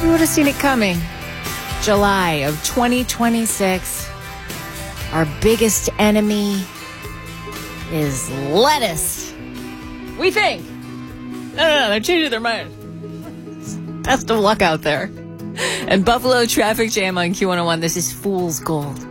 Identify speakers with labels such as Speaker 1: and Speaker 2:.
Speaker 1: Who would have seen it coming? July of 2026. Our biggest enemy is lettuce. We think. No, they're changing their mind. Best of luck out there. And Buffalo traffic jam on Q101. This is Fool's Gold.